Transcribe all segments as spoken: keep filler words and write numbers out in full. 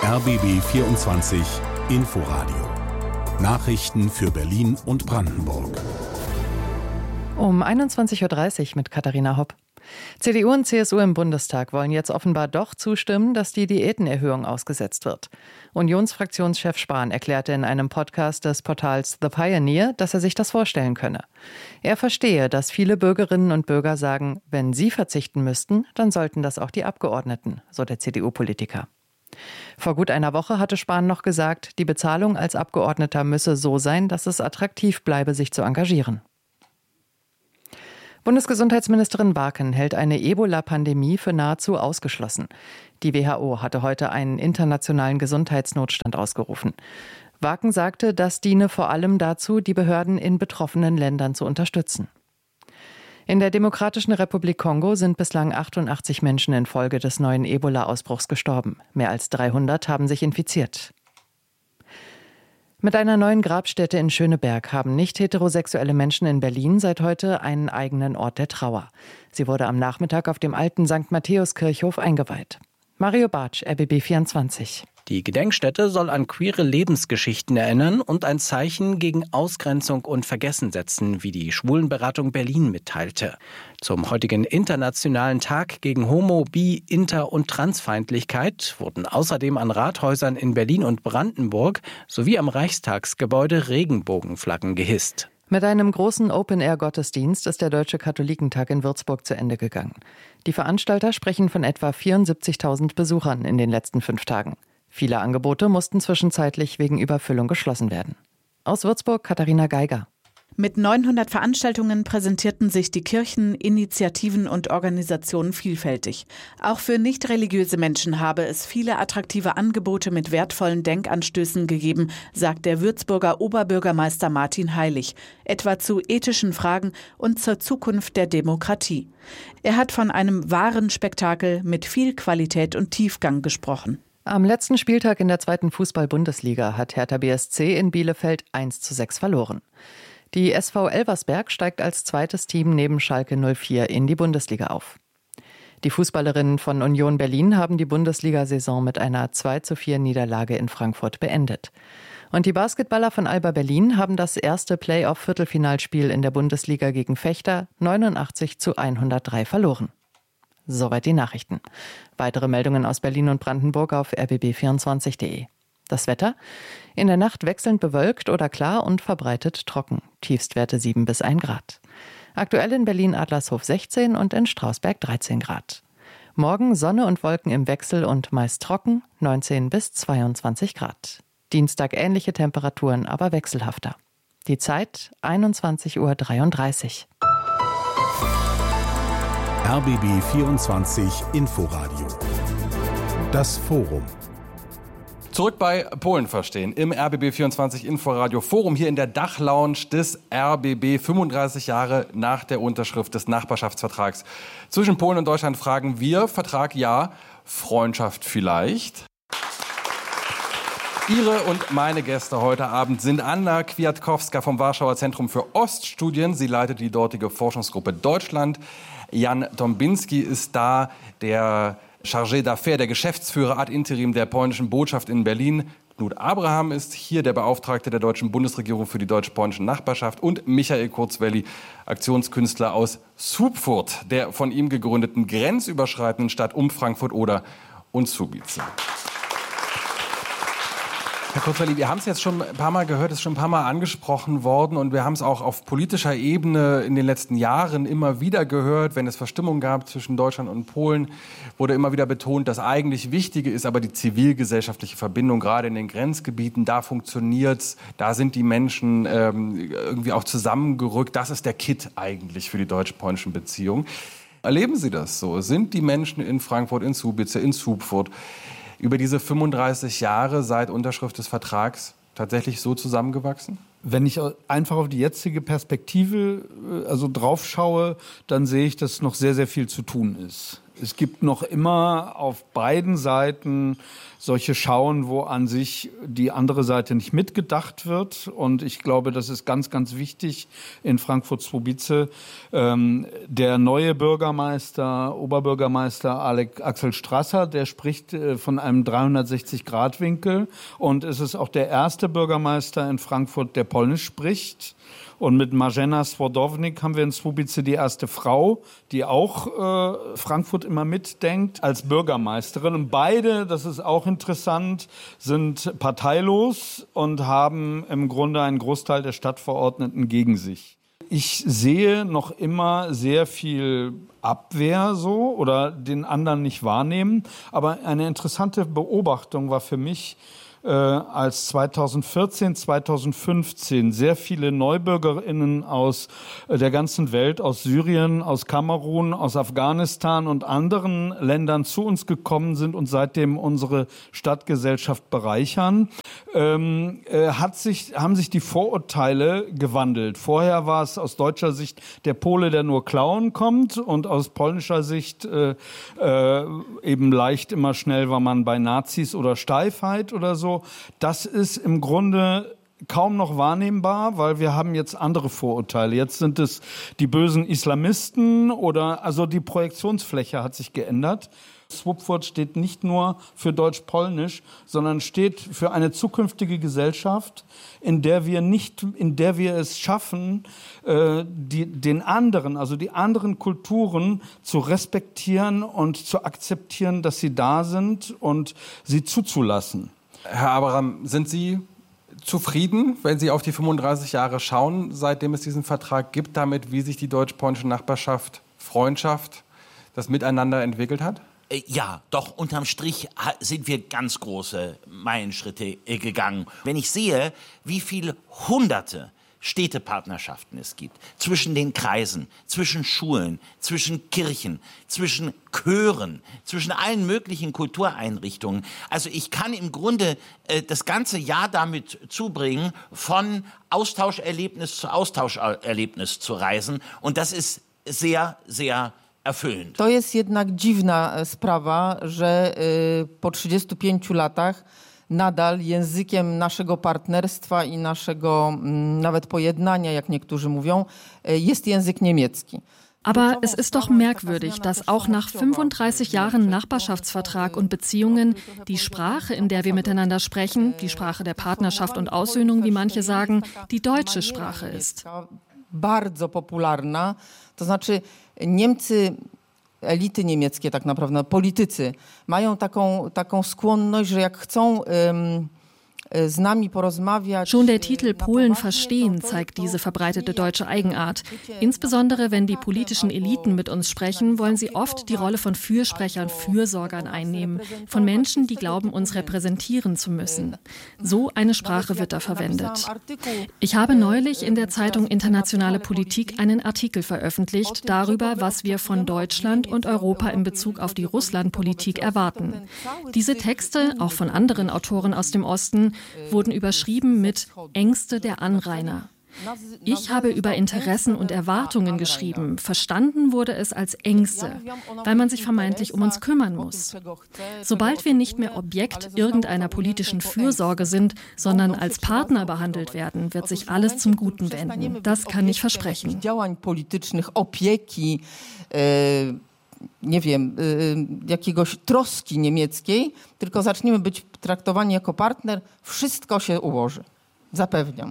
R B B vierundzwanzig Inforadio. Nachrichten für Berlin und Brandenburg. Um einundzwanzig Uhr dreißig mit Katharina Hopp. C D U und C S U im Bundestag wollen jetzt offenbar doch zustimmen, dass die Diätenerhöhung ausgesetzt wird. Unionsfraktionschef Spahn erklärte in einem Podcast des Portals The Pioneer, dass er sich das vorstellen könne. Er verstehe, dass viele Bürgerinnen und Bürger sagen, wenn sie verzichten müssten, dann sollten das auch die Abgeordneten, so der C D U-Politiker. Vor gut einer Woche hatte Spahn noch gesagt, die Bezahlung als Abgeordneter müsse so sein, dass es attraktiv bleibe, sich zu engagieren. Bundesgesundheitsministerin Warken hält eine Ebola-Pandemie für nahezu ausgeschlossen. Die W H O hatte heute einen internationalen Gesundheitsnotstand ausgerufen. Warken sagte, das diene vor allem dazu, die Behörden in betroffenen Ländern zu unterstützen. In der Demokratischen Republik Kongo sind bislang achtundachtzig Menschen infolge des neuen Ebola-Ausbruchs gestorben. Mehr als dreihundert haben sich infiziert. Mit einer neuen Grabstätte in Schöneberg haben nicht heterosexuelle Menschen in Berlin seit heute einen eigenen Ort der Trauer. Sie wurde am Nachmittag auf dem alten Sankt Matthäus-Kirchhof eingeweiht. Mario Bartsch, R B B vierundzwanzig. Die Gedenkstätte soll an queere Lebensgeschichten erinnern und ein Zeichen gegen Ausgrenzung und Vergessen setzen, wie die Schwulenberatung Berlin mitteilte. Zum heutigen Internationalen Tag gegen Homo-, Bi-, Inter- und Transfeindlichkeit wurden außerdem an Rathäusern in Berlin und Brandenburg sowie am Reichstagsgebäude Regenbogenflaggen gehisst. Mit einem großen Open-Air-Gottesdienst ist der Deutsche Katholikentag in Würzburg zu Ende gegangen. Die Veranstalter sprechen von etwa vierundsiebzigtausend Besuchern in den letzten fünf Tagen. Viele Angebote mussten zwischenzeitlich wegen Überfüllung geschlossen werden. Aus Würzburg Katharina Geiger. Mit neunhundert Veranstaltungen präsentierten sich die Kirchen, Initiativen und Organisationen vielfältig. Auch für nicht-religiöse Menschen habe es viele attraktive Angebote mit wertvollen Denkanstößen gegeben, sagt der Würzburger Oberbürgermeister Martin Heilig, etwa zu ethischen Fragen und zur Zukunft der Demokratie. Er hat von einem wahren Spektakel mit viel Qualität und Tiefgang gesprochen. Am letzten Spieltag in der zweiten Fußball-Bundesliga hat Hertha B S C in Bielefeld eins zu sechs verloren. Die S V Elversberg steigt als zweites Team neben Schalke null vier in die Bundesliga auf. Die Fußballerinnen von Union Berlin haben die Bundesliga-Saison mit einer zwei zu vier Niederlage in Frankfurt beendet. Und die Basketballer von Alba Berlin haben das erste Playoff-Viertelfinalspiel in der Bundesliga gegen Fechter neunundachtzig zu hundertdrei verloren. Soweit die Nachrichten. Weitere Meldungen aus Berlin und Brandenburg auf r b b vierundzwanzig punkt d e. Das Wetter? In der Nacht wechselnd bewölkt oder klar und verbreitet trocken. Tiefstwerte sieben bis ein Grad. Aktuell in Berlin-Adlershof sechzehn und in Strausberg dreizehn Grad. Morgen Sonne und Wolken im Wechsel und meist trocken, neunzehn bis zweiundzwanzig Grad. Dienstag ähnliche Temperaturen, aber wechselhafter. Die Zeit einundzwanzig Uhr dreiunddreißig. R B B vierundzwanzig Inforadio. Das Forum. Zurück bei Polen verstehen im R B B vierundzwanzig Inforadio Forum hier in der Dachlounge des R B B fünfunddreißig Jahre nach der Unterschrift des Nachbarschaftsvertrags. Zwischen Polen und Deutschland fragen wir, Vertrag ja, Freundschaft vielleicht. Ihre und meine Gäste heute Abend sind Anna Kwiatkowska vom Warschauer Zentrum für Oststudien. Sie leitet die dortige Forschungsgruppe Deutschland. Jan Dąbinski ist da, der Chargé d'Affaires, der Geschäftsführer ad interim der polnischen Botschaft in Berlin. Knut Abraham ist hier, der Beauftragte der deutschen Bundesregierung für die deutsch-polnische Nachbarschaft. Und Michael Kurzwelli, Aktionskünstler aus Słupfurt, der von ihm gegründeten grenzüberschreitenden Stadt um Frankfurt Oder und Słubice. Herr Kurzwelli, wir haben es jetzt schon ein paar Mal gehört, es ist schon ein paar Mal angesprochen worden und wir haben es auch auf politischer Ebene in den letzten Jahren immer wieder gehört. Wenn es Verstimmung gab zwischen Deutschland und Polen, wurde immer wieder betont, das eigentlich Wichtige ist aber die zivilgesellschaftliche Verbindung, gerade in den Grenzgebieten. Da funktioniert's, da sind die Menschen ähm, irgendwie auch zusammengerückt. Das ist der Kit eigentlich für die deutsch-polnischen Beziehungen. Erleben Sie das so? Sind die Menschen in Frankfurt, in Słubice, in Słupfurt über diese fünfunddreißig Jahre seit Unterschrift des Vertrags tatsächlich so zusammengewachsen? Wenn ich einfach auf die jetzige Perspektive also drauf schaue, dann sehe ich, dass noch sehr, sehr viel zu tun ist. Es gibt noch immer auf beiden Seiten solche Schauen, wo an sich die andere Seite nicht mitgedacht wird. Und ich glaube, das ist ganz, ganz wichtig in Frankfurt-Swobice. Ähm, der neue Bürgermeister, Oberbürgermeister Alex, Axel Strasser, der spricht äh, von einem dreihundertsechzig Grad Winkel. Und es ist auch der erste Bürgermeister in Frankfurt, der Polnisch spricht. Und mit Marzena Swodownik haben wir in Swobice die erste Frau, die auch äh, Frankfurt immer mitdenkt, als Bürgermeisterin. Und beide, das ist auch interessant, sind parteilos und haben im Grunde einen Großteil der Stadtverordneten gegen sich. Ich sehe noch immer sehr viel Abwehr so oder den anderen nicht wahrnehmen. Aber eine interessante Beobachtung war für mich, Äh, als zweitausendvierzehn, zweitausendfünfzehn sehr viele NeubürgerInnen aus äh, der ganzen Welt, aus Syrien, aus Kamerun, aus Afghanistan und anderen Ländern zu uns gekommen sind und seitdem unsere Stadtgesellschaft bereichern, ähm, äh, hat sich, haben sich die Vorurteile gewandelt. Vorher war es aus deutscher Sicht der Pole, der nur klauen kommt, und aus polnischer Sicht äh, äh, eben leicht immer schnell war man bei Nazis oder Steifheit oder so. Das ist im Grunde kaum noch wahrnehmbar, weil wir haben jetzt andere Vorurteile. Jetzt sind es die bösen Islamisten oder, also die Projektionsfläche hat sich geändert. Swopfurt steht nicht nur für Deutsch-Polnisch, sondern steht für eine zukünftige Gesellschaft, in der wir nicht, in der wir es schaffen, äh, die, den anderen, also die anderen Kulturen zu respektieren und zu akzeptieren, dass sie da sind und sie zuzulassen. Herr Abraham, sind Sie zufrieden, wenn Sie auf die fünfunddreißig Jahre schauen, seitdem es diesen Vertrag gibt, damit, wie sich die deutsch-polnische Nachbarschaft, Freundschaft, das Miteinander entwickelt hat? Ja, doch unterm Strich sind wir ganz große Meilenschritte gegangen. Wenn ich sehe, wie viele Hunderte Städtepartnerschaften es gibt, zwischen den Kreisen, zwischen Schulen, zwischen Kirchen, zwischen Chören, zwischen allen möglichen Kultureinrichtungen. Also ich kann im Grunde äh, das ganze Jahr damit zubringen, von Austauscherlebnis zu Austauscherlebnis zu reisen. Und das ist sehr, sehr erfüllend. To jest jednak dziwna sprawa, że y, po trzydziestu pięciu latach nadal językiem naszego partnerstwa i naszego m, nawet pojednania, jak niektórzy mówią, jest język niemiecki. Aber es ist doch merkwürdig, dass auch nach fünfunddreißig Jahren Nachbarschaftsvertrag und Beziehungen die Sprache, in der wir miteinander sprechen, die Sprache der Partnerschaft und Aussöhnung, wie manche sagen, die deutsche Sprache ist. Bardzo popularna, to znaczy Niemcy, elity niemieckie tak naprawdę, politycy, mają taką, taką skłonność, że jak chcą um, z nami porozmawiać. Schon der Titel Polen verstehen zeigt diese verbreitete deutsche Eigenart. Insbesondere wenn die politischen Eliten mit uns sprechen, wollen sie oft die Rolle von Fürsprechern, Fürsorgern einnehmen, von Menschen, die glauben, uns repräsentieren zu müssen. So eine Sprache wird da verwendet. Ich habe neulich in der Zeitung Internationale Politik einen Artikel veröffentlicht darüber, was wir von Deutschland und Europa in Bezug auf die Russlandpolitik erwarten. Diese Texte, auch von anderen Autoren aus dem Osten, wurden überschrieben mit Ängste der Anrainer. Ich habe über Interessen und Erwartungen geschrieben. Verstanden wurde es als Ängste, weil man sich vermeintlich um uns kümmern muss. Sobald wir nicht mehr Objekt irgendeiner politischen Fürsorge sind, sondern als Partner behandelt werden, wird sich alles zum Guten wenden. Das kann ich versprechen. nie wiem, jakiegoś troski niemieckiej, tylko zaczniemy być traktowani jako partner, wszystko się ułoży. Zapewniam.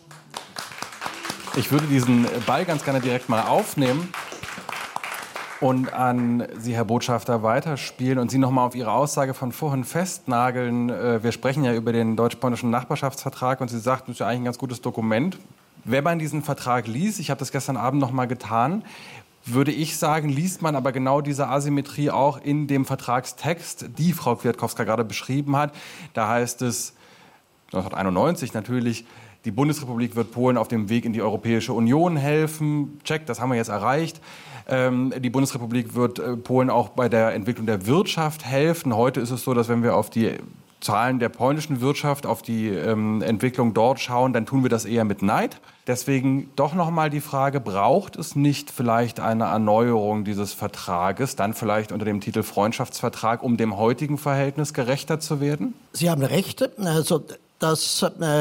Ich würde diesen Ball ganz gerne direkt mal aufnehmen und an Sie, Herr Botschafter, weiterspielen und Sie noch mal auf Ihre Aussage von vorhin festnageln. Wir sprechen ja über den deutsch-polnischen Nachbarschaftsvertrag und Sie sagten, das ist ja eigentlich ein ganz gutes Dokument. Wenn man diesen Vertrag liest, ich habe das gestern Abend noch mal getan, würde ich sagen, liest man aber genau diese Asymmetrie auch in dem Vertragstext, die Frau Kwiatkowska gerade beschrieben hat. Da heißt es, neunzehnhunderteinundneunzig natürlich, die Bundesrepublik wird Polen auf dem Weg in die Europäische Union helfen. Check, das haben wir jetzt erreicht. Ähm, die Bundesrepublik wird äh, Polen auch bei der Entwicklung der Wirtschaft helfen. Heute ist es so, dass wenn wir auf die Zahlen der polnischen Wirtschaft, auf die ähm, Entwicklung dort schauen, dann tun wir das eher mit Neid. Deswegen doch noch mal die Frage, braucht es nicht vielleicht eine Erneuerung dieses Vertrages, dann vielleicht unter dem Titel Freundschaftsvertrag, um dem heutigen Verhältnis gerechter zu werden? Sie haben recht. Also das,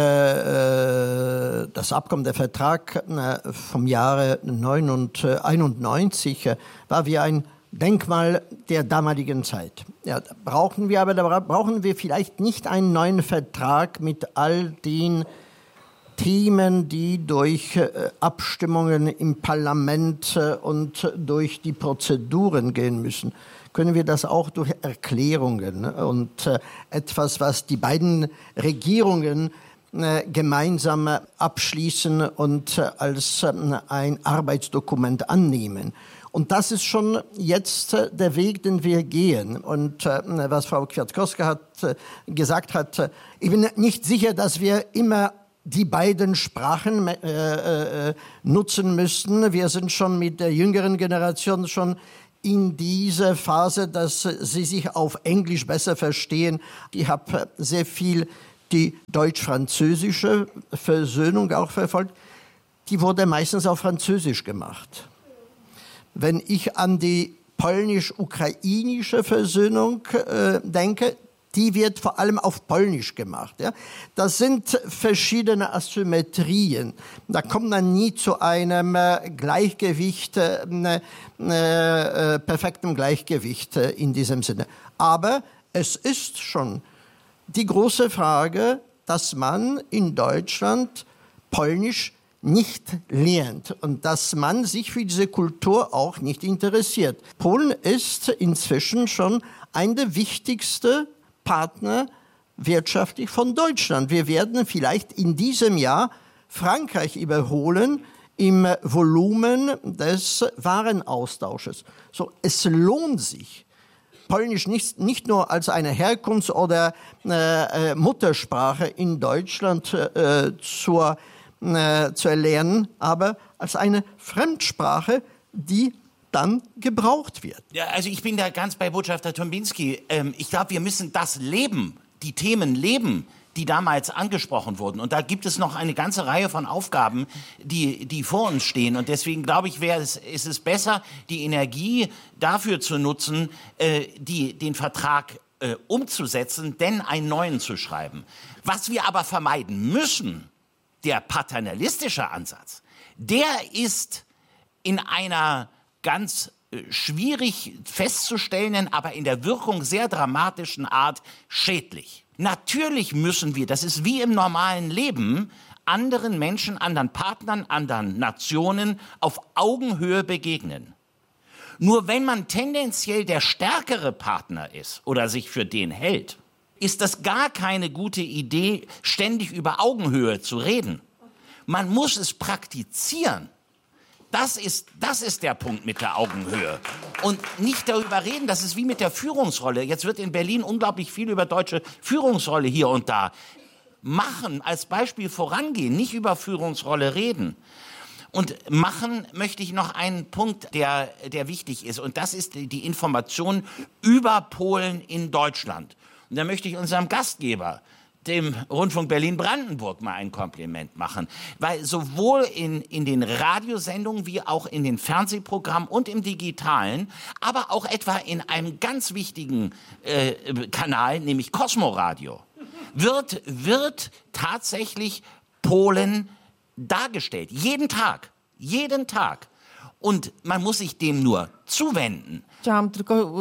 äh, das Abkommen, der Vertrag äh, vom Jahre neunzehnhunderteinundneunzig äh, war wie ein Denkmal der damaligen Zeit. Ja, da brauchen wir aber da brauchen wir vielleicht nicht einen neuen Vertrag mit all den Themen, die durch äh, Abstimmungen im Parlament äh, und durch die Prozeduren gehen müssen. Können wir das auch durch Erklärungen und äh, etwas, was die beiden Regierungen äh, gemeinsam abschließen und äh, als äh, ein Arbeitsdokument annehmen. Und das ist schon jetzt äh, der Weg, den wir gehen. Und äh, was Frau Kwiatkowska hat, äh, gesagt hat, äh, ich bin nicht sicher, dass wir immer die beiden Sprachen äh, äh, nutzen müssten. Wir sind schon mit der jüngeren Generation schon in dieser Phase, dass sie sich auf Englisch besser verstehen. Ich habe sehr viel die deutsch-französische Versöhnung auch verfolgt. Die wurde meistens auf Französisch gemacht. Wenn ich an die polnisch-ukrainische Versöhnung äh, denke, die wird vor allem auf Polnisch gemacht. Ja? Das sind verschiedene Asymmetrien. Da kommt man nie zu einem äh, Gleichgewicht, äh, äh, perfektem Gleichgewicht äh, in diesem Sinne. Aber es ist schon die große Frage, dass man in Deutschland Polnisch nicht lernt und dass man sich für diese Kultur auch nicht interessiert. Polen ist inzwischen schon eine der wichtigsten Partner wirtschaftlich von Deutschland. Wir werden vielleicht in diesem Jahr Frankreich überholen im Volumen des Warenaustausches. So, es lohnt sich, Polnisch nicht, nicht nur als eine Herkunfts- oder äh, Muttersprache in Deutschland äh, zur, äh, zu erlernen, aber als eine Fremdsprache, die dann gebraucht wird. Ja, also ich bin da ganz bei Botschafter Tombinski. Ähm, ich glaube, wir müssen das leben, die Themen leben, die damals angesprochen wurden. Und da gibt es noch eine ganze Reihe von Aufgaben, die, die vor uns stehen. Und deswegen, glaube ich, wäre es, ist es besser, die Energie dafür zu nutzen, äh, die, den Vertrag äh, umzusetzen, denn einen neuen zu schreiben. Was wir aber vermeiden müssen, der paternalistische Ansatz, der ist in einer ganz äh, schwierig festzustellenden, aber in der Wirkung sehr dramatischen Art schädlich. Natürlich müssen wir, das ist wie im normalen Leben, anderen Menschen, anderen Partnern, anderen Nationen auf Augenhöhe begegnen. Nur wenn man tendenziell der stärkere Partner ist oder sich für den hält, ist das gar keine gute Idee, ständig über Augenhöhe zu reden. Man muss es praktizieren. Das ist, das ist der Punkt mit der Augenhöhe. Und nicht darüber reden, das ist wie mit der Führungsrolle. Jetzt wird in Berlin unglaublich viel über deutsche Führungsrolle hier und da. Machen, als Beispiel vorangehen, nicht über Führungsrolle reden. Und machen möchte ich noch einen Punkt, der, der wichtig ist. Und das ist die Information über Polen in Deutschland. Und da möchte ich unserem Gastgeber, dem Rundfunk Berlin-Brandenburg, mal ein Kompliment machen. Weil sowohl in, in den Radiosendungen wie auch in den Fernsehprogrammen und im Digitalen, aber auch etwa in einem ganz wichtigen äh, Kanal, nämlich Cosmo Radio, wird, wird tatsächlich Polen dargestellt. Jeden Tag. Jeden Tag. Und man muss sich dem nur zuwenden. Chciałam tylko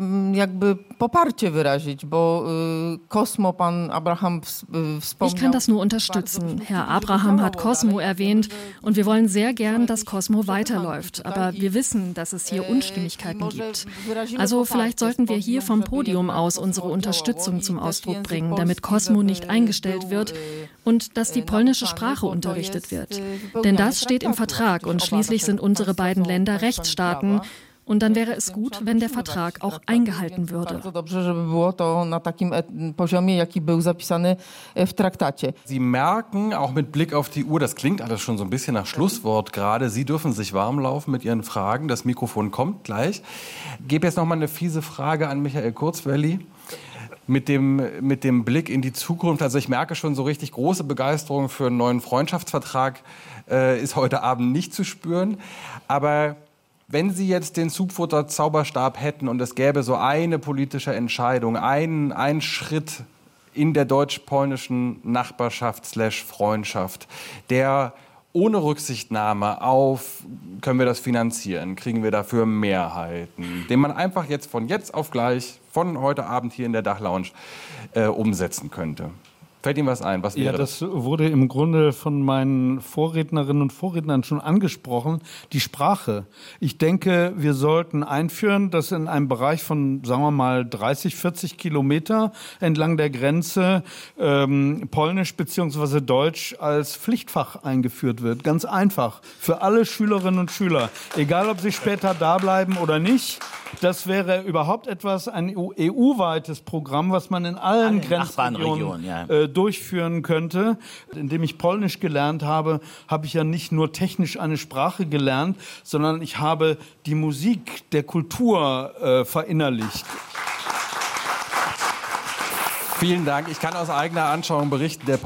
jakby poparcie wyrazić, bo Cosmo, pan Abraham wspomniał. Ich kann das nur unterstützen. Herr Abraham hat Cosmo erwähnt und wir wollen sehr gern, dass Cosmo weiterläuft. Aber wir wissen, dass es hier Unstimmigkeiten gibt. Also vielleicht sollten wir hier vom Podium aus unsere Unterstützung zum Ausdruck bringen, damit Cosmo nicht eingestellt wird und dass die polnische Sprache unterrichtet wird. Denn das steht im Vertrag und schließlich sind unsere beiden Länder Rechtsstaaten. Und dann wäre es gut, wenn der Vertrag auch eingehalten würde. Sie merken, auch mit Blick auf die Uhr, das klingt alles schon so ein bisschen nach Schlusswort gerade. Sie dürfen sich warm laufen mit Ihren Fragen. Das Mikrofon kommt gleich. Ich gebe jetzt noch mal eine fiese Frage an Michael Kurzwelli. mit dem, mit dem Blick in die Zukunft. Also ich merke schon, so richtig große Begeisterung für einen neuen Freundschaftsvertrag äh, ist heute Abend nicht zu spüren. Aber wenn Sie jetzt den Zugfutter Zauberstab hätten und es gäbe so eine politische Entscheidung, einen, einen Schritt in der deutsch-polnischen Nachbarschaft slash Freundschaft, der ohne Rücksichtnahme auf, können wir das finanzieren, kriegen wir dafür Mehrheiten, den man einfach jetzt von jetzt auf gleich, von heute Abend hier in der Dachlounge äh, umsetzen könnte. Fällt Ihnen was ein? Was wäre ja, das wurde im Grunde von meinen Vorrednerinnen und Vorrednern schon angesprochen, die Sprache. Ich denke, wir sollten einführen, dass in einem Bereich von, sagen wir mal, dreißig, vierzig Kilometer entlang der Grenze ähm, Polnisch bzw. Deutsch als Pflichtfach eingeführt wird. Ganz einfach. Für alle Schülerinnen und Schüler. Egal, ob sie später da bleiben oder nicht. Das wäre überhaupt etwas, ein E U-weites Programm, was man in allen Grenzregionen ja. äh, durchführen könnte. Indem ich Polnisch gelernt habe, habe ich ja nicht nur technisch eine Sprache gelernt, sondern ich habe die Musik der Kultur äh, verinnerlicht. Vielen Dank. Ich kann aus eigener Anschauung berichten, der